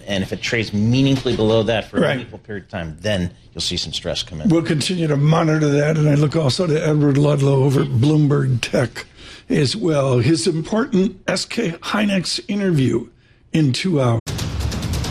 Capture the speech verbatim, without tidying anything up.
and if it trades meaningfully below that for Right. a meaningful period of time, then you'll see some stress come in. We'll continue to monitor that, and I look also to Edward Ludlow over at Bloomberg Tech as well. His important S K Hynix interview in two hours.